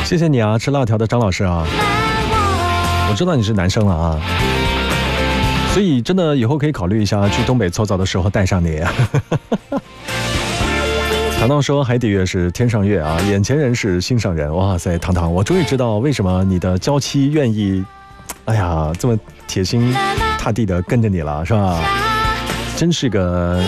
谢谢你啊，吃辣条的张老师啊，我知道你是男生了啊，所以真的以后可以考虑一下去东北搓澡的时候带上你。糖糖说海底月是天上月啊，眼前人是心上人。哇塞，糖糖，我终于知道为什么你的娇妻愿意，哎呀，这么铁心塌地的跟着你了，是吧？真是个